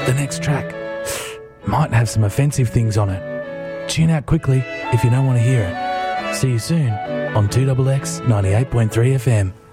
The next track might have some offensive things on it. Tune out quickly if you don't want to hear it. See you soon on 2XX 98.3 FM.